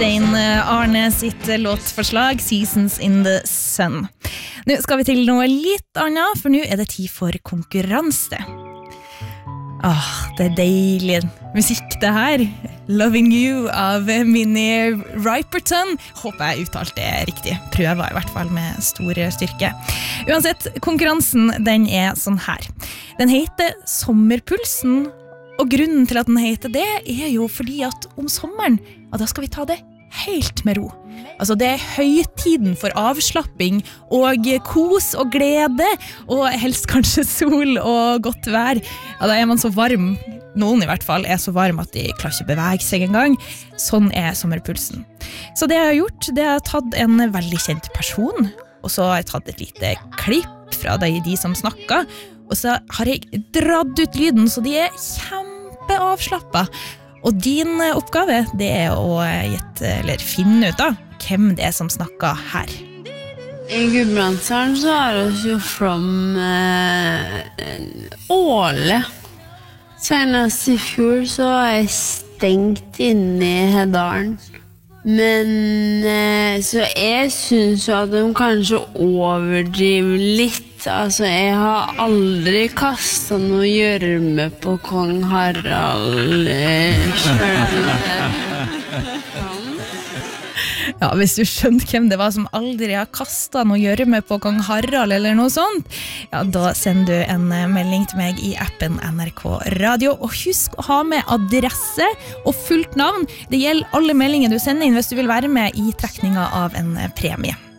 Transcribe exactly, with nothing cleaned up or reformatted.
Stein Arne sitt låtforslag Seasons in the Sun. Nå skal vi til noe litt annet, for nå er det tid for konkurranse. Åh, det er deilig musikk det her. Loving You av Minnie Riperton. Håper jeg uttalte det riktig. Prøver i hvert fall med stor styrke. Uansett, konkurransen den er sånn her. Den heter Sommerpulsen, og grunnen til at den heter det er jo fordi at om sommeren, ja, da skal vi ta det helt med ro. Altså det er høytiden for avslapping og kos og glede, og helst kanskje sol og godt vær. Ja, da er man så varm, noen i hvert fall er så varm at de klarer ikke bevege seg en gang. Sånn er sommerpulsen. Så det jeg har gjort, det er jeg tatt en veldig kjent person, og så har jeg tatt et lite klipp fra de, de som snakker, og så har jeg dratt ut lyden, så de er kjempeavslappet. Og din oppgave, det er å gjette, eller finne ut da, hvem det er som snakker her. I Gudbrandsdalen så har vi jo flom eh, Åle. Senest i fjor så er jeg stengt inne i Hedalen. Men eh, så jeg synes jo at de kanskje overdriver litt. Altså, jeg har aldri kastet noe gjørme på kong Harald selv. Ja, hvis du skjønner hvem det var som aldri har kastet noe gjørme på kong Harald eller noe sånt, ja, da sender du en melding til meg i appen N R K Radio. Og husk å ha med adresse og fullt navn. Det gjelder alle meldinger du sender inn hvis du vil være med i trekningen av en premie.